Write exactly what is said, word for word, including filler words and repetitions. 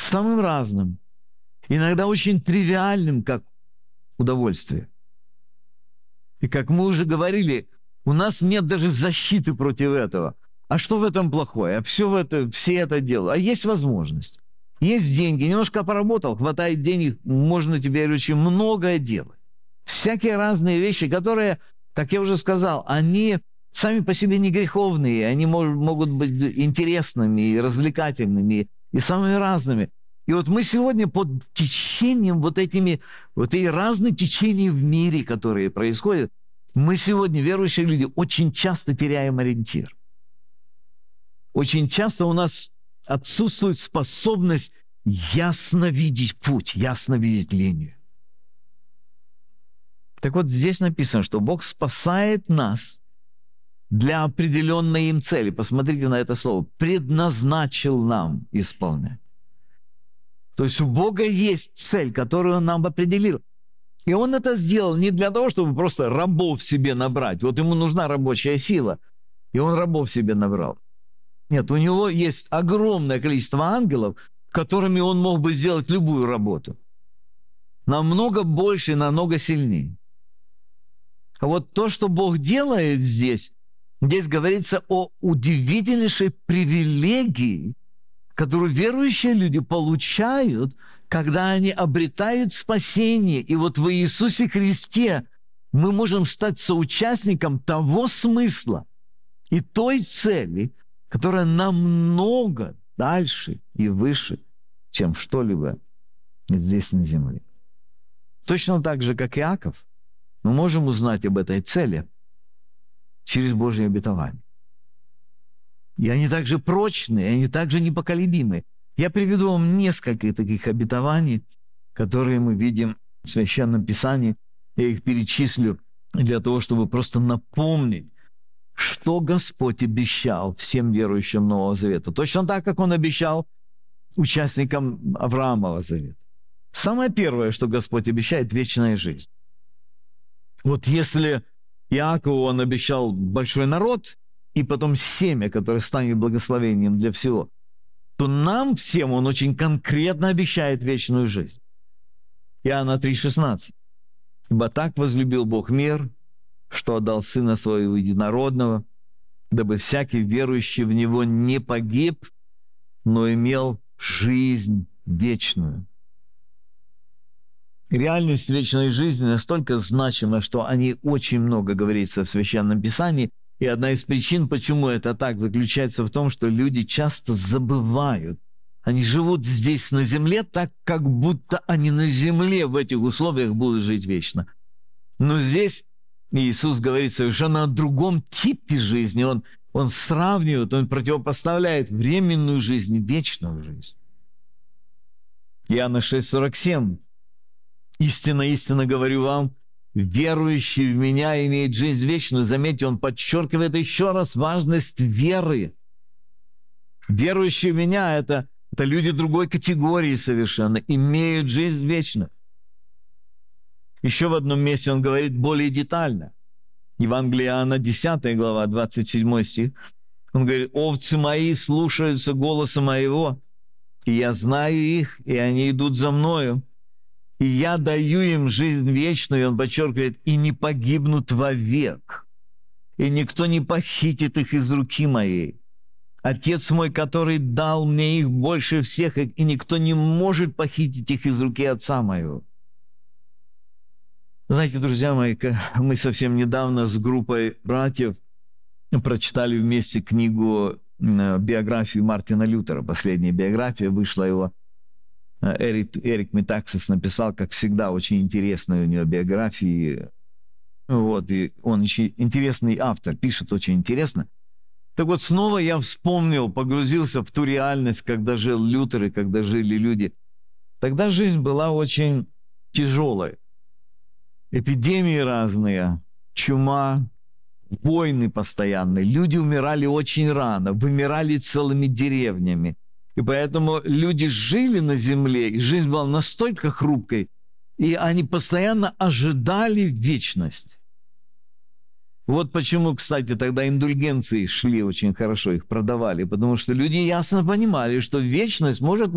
самым разным, иногда очень тривиальным, как удовольствие. И как мы уже говорили, у нас нет даже защиты против этого. А что в этом плохое? А все, в это, все это делают. А есть возможность. Есть деньги. Немножко поработал, хватает денег, можно теперь очень многое делать. Всякие разные вещи, которые, как я уже сказал, они сами по себе не греховные, они мож, могут быть интересными и развлекательными, и самыми разными. И вот мы сегодня под течением вот этими, вот эти разные течения в мире, которые происходят, мы сегодня, верующие люди, очень часто теряем ориентир. Очень часто у нас отсутствует способность ясно видеть путь, ясно видеть линию. Так вот, здесь написано, что Бог спасает нас для определенной им цели. Посмотрите на это слово. «Предназначил нам исполнять». То есть у Бога есть цель, которую Он нам определил. И Он это сделал не для того, чтобы просто рабов себе набрать. Вот ему нужна рабочая сила, и Он рабов себе набрал. Нет, у Него есть огромное количество ангелов, которыми Он мог бы сделать любую работу. Намного больше и намного сильнее. А вот то, что Бог делает здесь, здесь говорится о удивительнейшей привилегии, которую верующие люди получают, когда они обретают спасение. И вот в Иисусе Христе мы можем стать соучастником того смысла и той цели, которая намного дальше и выше, чем что-либо здесь на земле. Точно так же, как Иаков, мы можем узнать об этой цели через Божье обетование. И они также прочные, они также непоколебимы. Я приведу вам несколько таких обетований, которые мы видим в Священном Писании. Я их перечислю для того, чтобы просто напомнить, что Господь обещал всем верующим Нового Завета. Точно так, как Он обещал участникам Авраамова Завета. Самое первое, что Господь обещает – вечная жизнь. Вот если Иакову Он обещал большой народ, и потом семя, которое станет благословением для всего, то нам всем Он очень конкретно обещает вечную жизнь. Иоанна три шестнадцать. «Ибо так возлюбил Бог мир, что отдал Сына Своего Единородного, дабы всякий верующий в Него не погиб, но имел жизнь вечную». Реальность вечной жизни настолько значима, что о ней очень много говорится в Священном Писании. И одна из причин, почему это так, заключается в том, что люди часто забывают. Они живут здесь на земле так, как будто они на земле в этих условиях будут жить вечно. Но здесь Иисус говорит совершенно о другом типе жизни. Он, он сравнивает, Он противопоставляет временную жизнь и вечную жизнь. Иоанна шесть сорок семь. «Истинно, истинно говорю вам, верующий в Меня имеет жизнь вечную». Заметьте, Он подчеркивает еще раз важность веры. Верующие в Меня – это, это люди другой категории совершенно, имеют жизнь вечную. Еще в одном месте Он говорит более детально. Евангелие Иоанна, десятая глава, двадцать седьмой стих. Он говорит: «Овцы мои слушаются голоса моего, и я знаю их, и они идут за мною. И я даю им жизнь вечную», и Он подчеркивает, «и не погибнут вовек, и никто не похитит их из руки моей. Отец мой, который дал мне их больше всех, и никто не может похитить их из руки Отца моего». Знаете, друзья мои, мы совсем недавно с группой братьев прочитали вместе книгу, биографию Мартина Лютера. Последняя биография вышла его. Эрик, Эрик Метаксис написал, как всегда, очень интересную у него биографию. Вот, и он очень интересный автор, пишет очень интересно. Так вот, снова я вспомнил, погрузился в ту реальность, когда жил Лютер и когда жили люди. Тогда жизнь была очень тяжелой. Эпидемии разные, чума, войны постоянные. Люди умирали очень рано, вымирали целыми деревнями. И поэтому люди жили на земле, и жизнь была настолько хрупкой, и они постоянно ожидали вечность. Вот почему, кстати, тогда индульгенции шли очень хорошо, их продавали, потому что люди ясно понимали, что вечность может